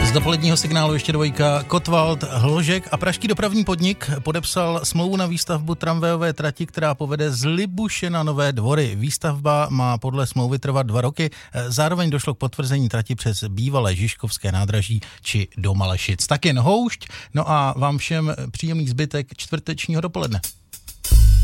Z dopoledního signálu ještě dvojka. Kotwald, Hložek a pražský dopravní podnik podepsal smlouvu na výstavbu tramvajové trati, která povede z Libuše na Nové Dvory. Výstavba má podle smlouvy trvat 2 roky. Zároveň došlo k potvrzení trati přes bývalé Žižkovské nádraží či do Malešic. Tak jen houšť. No a vám všem příjemný zbytek čtvrtečního dopoledne.